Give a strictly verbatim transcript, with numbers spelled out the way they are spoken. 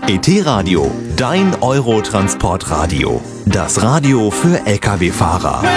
E T-Radio, dein Eurotransportradio. Das Radio für Lkw-Fahrer.